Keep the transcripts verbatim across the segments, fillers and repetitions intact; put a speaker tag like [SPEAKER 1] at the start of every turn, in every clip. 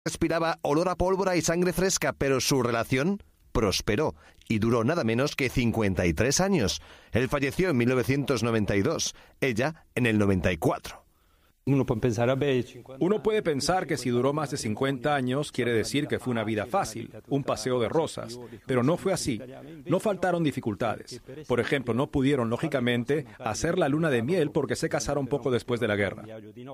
[SPEAKER 1] Respiraba olor a pólvora y sangre fresca, pero su relación prosperó y duró nada menos que cincuenta y tres años. Él falleció en mil novecientos noventa y dos, ella en el noventa y cuatro.
[SPEAKER 2] Uno puede pensar,
[SPEAKER 3] Uno puede pensar que si duró más de cincuenta años quiere decir que fue una vida fácil, un paseo de rosas, pero no fue así. No faltaron dificultades. Por ejemplo, no pudieron, lógicamente, hacer la luna de miel porque se casaron poco después de la guerra.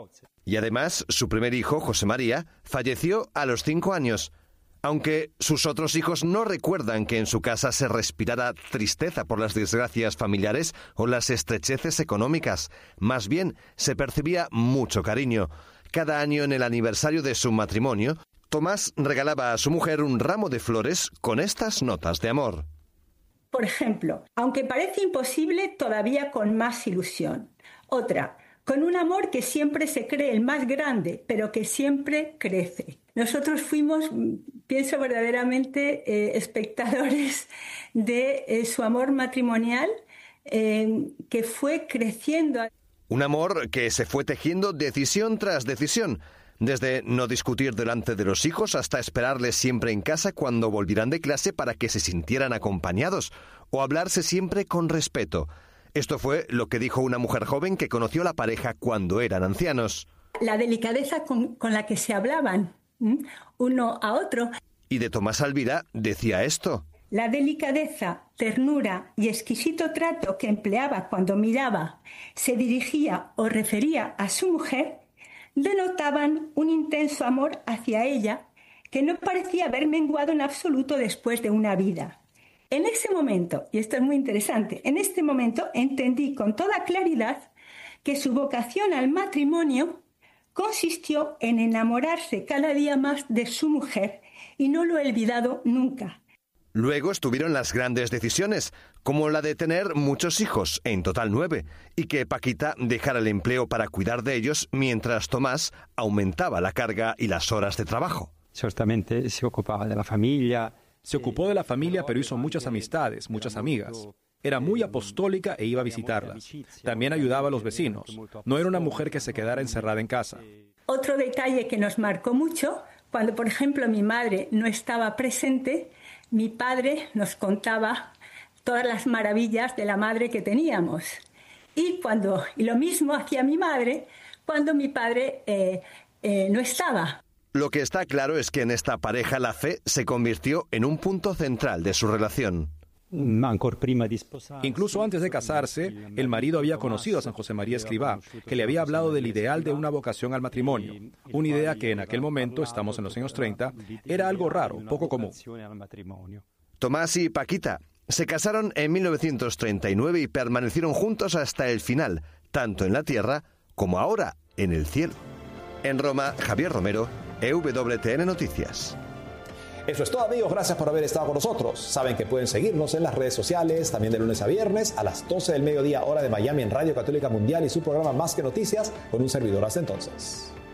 [SPEAKER 1] Y además, su primer hijo, José María, falleció a los cinco años. Aunque sus otros hijos no recuerdan que en su casa se respirara tristeza por las desgracias familiares o las estrecheces económicas, más bien se percibía mucho cariño. Cada año en el aniversario de su matrimonio, Tomás regalaba a su mujer un ramo de flores con estas notas de amor.
[SPEAKER 4] Por ejemplo, aunque parece imposible, todavía con más ilusión. Otra, con un amor que siempre se cree el más grande, pero que siempre crece. Nosotros fuimos, pienso verdaderamente, eh, espectadores de eh, su amor matrimonial, eh, que fue creciendo.
[SPEAKER 1] Un amor que se fue tejiendo decisión tras decisión, desde no discutir delante de los hijos hasta esperarles siempre en casa cuando volvieran de clase para que se sintieran acompañados, o hablarse siempre con respeto. Esto fue lo que dijo una mujer joven que conoció a la pareja cuando eran ancianos.
[SPEAKER 4] La delicadeza con, con la que se hablaban, ¿m? uno a otro.
[SPEAKER 1] Y de Tomás Alvira decía esto.
[SPEAKER 4] La delicadeza, ternura y exquisito trato que empleaba cuando miraba, se dirigía o refería a su mujer, denotaban un intenso amor hacia ella que no parecía haber menguado en absoluto después de una vida. En ese momento, y esto es muy interesante, en este momento entendí con toda claridad que su vocación al matrimonio consistió en enamorarse cada día más de su mujer y no lo he olvidado nunca.
[SPEAKER 1] Luego estuvieron las grandes decisiones, como la de tener muchos hijos, en total nueve, y que Paquita dejara el empleo para cuidar de ellos mientras Tomás aumentaba la carga y las horas de trabajo.
[SPEAKER 2] Ciertamente se ocupaba de la familia.
[SPEAKER 3] Se ocupó de la familia, pero hizo muchas amistades, muchas amigas. Era muy apostólica e iba a visitarlas. También ayudaba a los vecinos. No era una mujer que se quedara encerrada en casa.
[SPEAKER 4] Otro detalle que nos marcó mucho, cuando por ejemplo mi madre no estaba presente, mi padre nos contaba todas las maravillas de la madre que teníamos. Y, cuando, y lo mismo hacía mi madre cuando mi padre eh, eh, no estaba.
[SPEAKER 1] Lo que está claro es que en esta pareja la fe se convirtió en un punto central de su relación.
[SPEAKER 3] Incluso antes de casarse, el marido había conocido a San José María Escrivá, que le había hablado del ideal de una vocación al matrimonio, una idea que en aquel momento, estamos en los años treinta, era algo raro, poco común.
[SPEAKER 1] Tomás y Paquita se casaron en mil novecientos treinta y nueve y permanecieron juntos hasta el final, tanto en la tierra como ahora en el cielo. En Roma, Javier Romero, E W T N Noticias.
[SPEAKER 5] Eso es todo, amigos. Gracias por haber estado con nosotros. Saben que pueden seguirnos en las redes sociales, también de lunes a viernes, a las doce del mediodía, hora de Miami, en Radio Católica Mundial y su programa Más que Noticias, con un servidor. Hasta entonces.